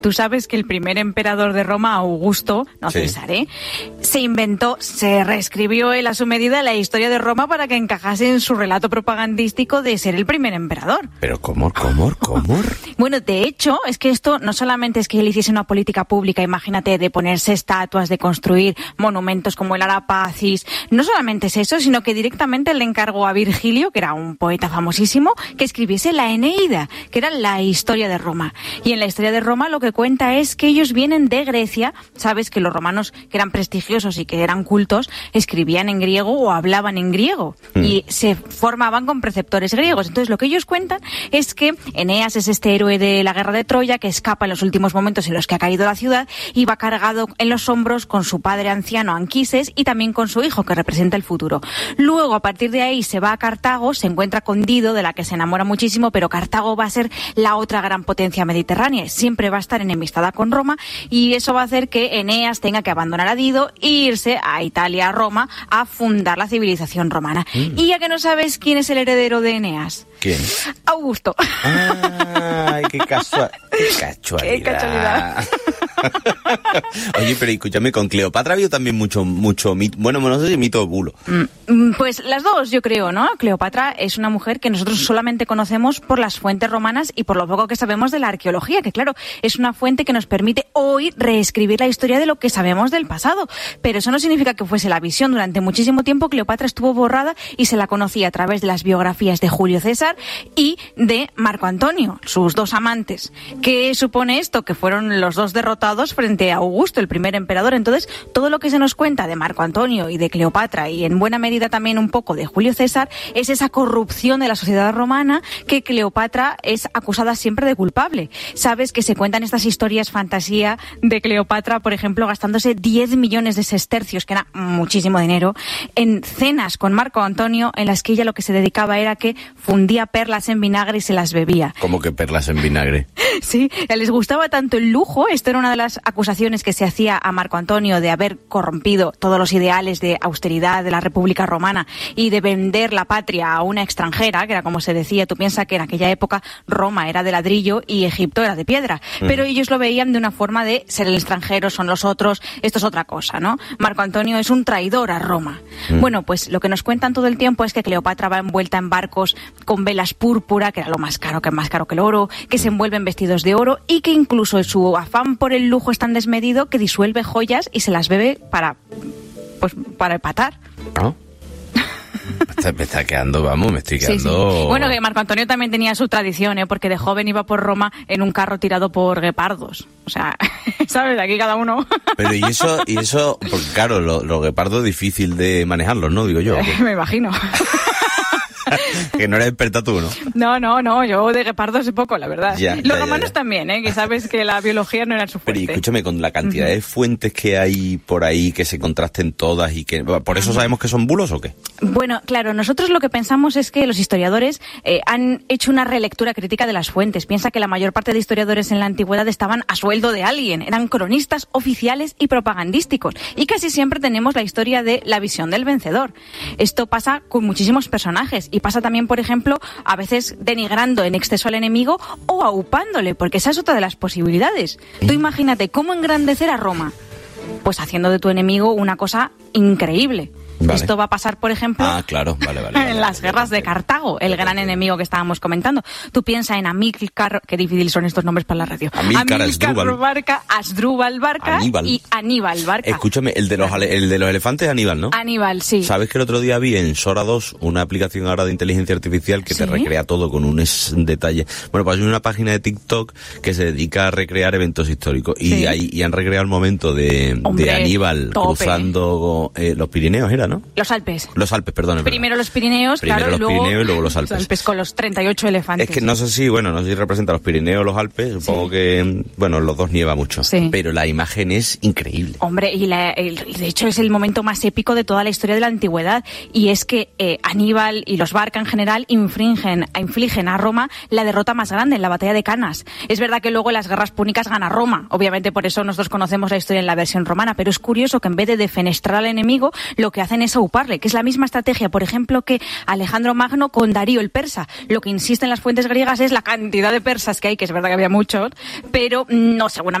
Tú sabes que el primer emperador de Roma, Augusto, no César, se reescribió él a su medida la historia de Roma para que encajase en su relato propagandístico de ser el primer emperador. Pero ¿cómo? Bueno, de hecho, es que esto no solamente es que él hiciese una política pública, imagínate, de ponerse estatuas, de construir monumentos como el Arapacis, no solamente es eso, sino que directamente le encargó a Virgilio, que era un poeta famosísimo, que escribiese la Eneida, que era la historia de Roma. Y en la historia de Roma lo que cuenta es que ellos vienen de Grecia, sabes que los romanos, que eran prestigiosos y que eran cultos, escribían en griego o hablaban en griego y se formaban con preceptores griegos. Entonces lo que ellos cuentan es que Eneas es este héroe de la guerra de Troya que escapa en los últimos momentos en los que ha caído la ciudad y va cargado en los hombros con su padre anciano Anquises y también con su hijo que representa el futuro. Luego a partir de ahí se va a Cartago, se encuentra con Dido, de la que se enamora muchísimo, pero Cartago va a ser la otra gran potencia mediterránea, siempre va a estar enemistada con Roma y eso va a hacer que Eneas tenga que abandonar a Dido e irse a Italia, a Roma, a fundar la civilización romana. ¿Y ya que no sabes quién es el heredero de Eneas? ¿Quién? Augusto. ¡Ay, qué casualidad! ¡Qué casualidad! Oye, pero escúchame, con Cleopatra ha habido también mucho mito, bueno, no sé si mito o bulo. Pues las dos, yo creo, ¿no? Cleopatra es una mujer que nosotros solamente conocemos por las fuentes romanas y por lo poco que sabemos de la arqueología, que claro, es una fuente que nos permite hoy reescribir la historia de lo que sabemos del pasado. Pero eso no significa que fuese la visión. Durante muchísimo tiempo Cleopatra estuvo borrada y se la conocía a través de las biografías de Julio César y de Marco Antonio, sus dos amantes. ¿Qué supone esto? Que fueron los dos derrotados frente a Augusto, el primer emperador. Entonces, todo lo que se nos cuenta de Marco Antonio y de Cleopatra y en buena medida también un poco de Julio César es esa corrupción de la sociedad romana que Cleopatra es acusada siempre de culpable. Sabes que se cuentan estas historias fantasía de Cleopatra, por ejemplo, gastándose 10 millones de sestercios, que era muchísimo dinero, en cenas con Marco Antonio en las que ella lo que se dedicaba era que fundía perlas en vinagre y se las bebía. ¿Cómo que perlas en vinagre? Sí, les gustaba tanto el lujo, esto era una de las acusaciones que se hacía a Marco Antonio de haber corrompido todos los ideales de austeridad de la República Romana y de vender la patria a una extranjera, que era como se decía. Tú piensas que en aquella época Roma era de ladrillo y Egipto era de piedra, pero ellos lo veían de una forma de ser el extranjero, son los otros, esto es otra cosa, ¿no? Marco Antonio es un traidor a Roma. Bueno, pues lo que nos cuentan todo el tiempo es que Cleopatra va envuelta en barcos con velas púrpura, que era lo más caro que el oro, que se envuelven vestidos de oro y que incluso su afán por el lujo es tan desmedido que disuelve joyas y se las bebe para empatar. ¿No? Me estoy quedando. Sí. Bueno, que Marco Antonio también tenía su tradición, porque de joven iba por Roma en un carro tirado por guepardos. O sea, ¿sabes? Aquí cada uno. Pero y eso, porque claro, los guepardos es difícil de manejarlos, ¿no? Digo yo. Me imagino. Que no eres experta tú, ¿no? No, yo de guepardos sé poco, la verdad. Los romanos ya. También, que sabes que la biología no era su fuerte. Pero escúchame, con la cantidad de fuentes que hay por ahí, que se contrasten todas y que... ¿Por eso sabemos que son bulos o qué? Bueno, claro, nosotros lo que pensamos es que los historiadores han hecho una relectura crítica de las fuentes. Piensa que la mayor parte de historiadores en la antigüedad estaban a sueldo de alguien, eran cronistas oficiales y propagandísticos. Y casi siempre tenemos la historia de la visión del vencedor. Esto pasa con muchísimos personajes y pasa también, por ejemplo, a veces denigrando en exceso al enemigo o aupándole, porque esa es otra de las posibilidades. Tú imagínate cómo engrandecer a Roma, pues haciendo de tu enemigo una cosa increíble. Vale. Esto va a pasar, por ejemplo, claro, vale, en las guerras de Cartago, el gran enemigo que estábamos comentando. Tú piensa en Amílcar, qué difícil son estos nombres para la radio. Amílcar Barca, Asdrúbal Barca y Aníbal Barca. Escúchame, el de los elefantes es Aníbal, ¿no? Aníbal, sí. ¿Sabes que el otro día vi en Sora 2 una aplicación ahora de inteligencia artificial que te recrea todo con unos detalles? Bueno, pues hay una página de TikTok que se dedica a recrear eventos históricos y han recreado el momento de Aníbal cruzando los Pirineos, ¿era, no? Los Alpes. Los Alpes, perdón. Primero los Pirineos, Primero claro, los Pirineos y luego los Alpes. Los Alpes con los 38 elefantes. Es que no sé si representa los Pirineos o los Alpes. Supongo que, los dos nieva mucho. Sí. Pero la imagen es increíble. Hombre, y de hecho es el momento más épico de toda la historia de la antigüedad. Y es que Aníbal y los Barca en general infligen a Roma la derrota más grande en la batalla de Canas. Es verdad que luego en las guerras púnicas gana Roma. Obviamente por eso nosotros conocemos la historia en la versión romana. Pero es curioso que en vez de defenestrar al enemigo, lo que hacen quieren es auparle, que es la misma estrategia, por ejemplo, que Alejandro Magno con Darío el persa. Lo que insisten las fuentes griegas es la cantidad de persas que hay, que es verdad que había muchos, pero no seguramente